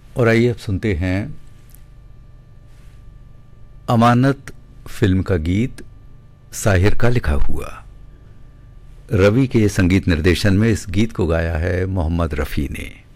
और आइए अब सुनते हैं अमानत फिल्म का गीत साहिर का लिखा हुआ। रवि के संगीत निर्देशन में इस गीत को गाया है मोहम्मद रफ़ी ने।